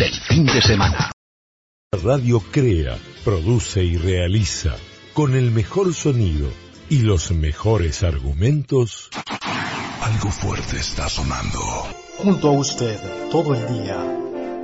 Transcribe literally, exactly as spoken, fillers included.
del fin de semana. La radio crea, produce y realiza con el mejor sonido y los mejores argumentos. Algo fuerte está sonando. Junto a usted todo el día.